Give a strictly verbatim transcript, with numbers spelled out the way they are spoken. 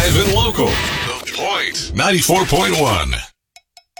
Live and local. The Point ninety-four point one.